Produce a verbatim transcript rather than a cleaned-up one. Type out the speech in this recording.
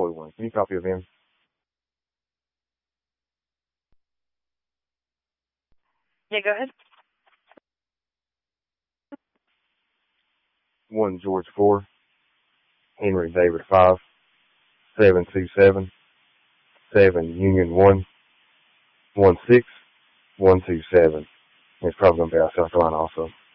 Floyd one. Can you copy of him? Yeah, go ahead. One George four, Henry David five, seven two seven, seven Union one, one six, one two seven. It's probably going to be out of South Carolina also.